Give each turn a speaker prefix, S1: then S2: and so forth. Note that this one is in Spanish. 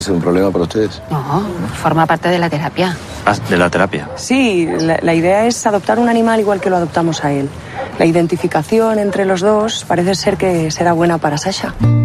S1: ¿Es un problema para ustedes?
S2: No, forma parte de la terapia.
S3: Ah, ¿de la terapia?
S4: Sí, la idea es adoptar un animal igual que lo adoptamos a él. La identificación entre los dos parece ser que será buena para Sasha.